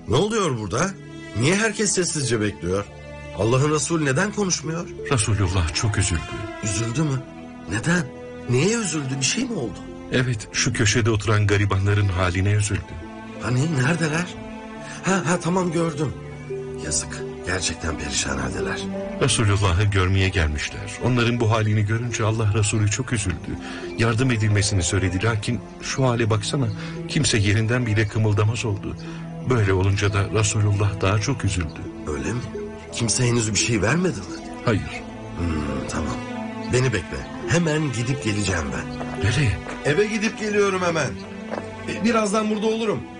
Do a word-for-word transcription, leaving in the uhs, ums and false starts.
Ne oluyor burada? Niye herkes sessizce bekliyor? Allah'ın Resulü neden konuşmuyor? Resulullah çok üzüldü. Üzüldü mü? Neden? Neye üzüldü? Bir şey mi oldu? Evet, şu köşede oturan garibanların haline üzüldü. Hani neredeler? Ha ha tamam gördüm. Yazık. Gerçekten perişan haldeler. Resulullah'ı görmeye gelmişler. Onların bu halini görünce Allah Resulü çok üzüldü. Yardım edilmesini söyledi, lakin şu hale baksana, kimse yerinden bile kımıldamaz oldu. Böyle olunca da Resulullah daha çok üzüldü. Öyle mi? Kimse henüz bir şey vermedi mi? Hayır. Hmm, tamam. Beni bekle. Hemen gidip geleceğim ben. Nereye? Eve gidip geliyorum hemen. Birazdan burada olurum.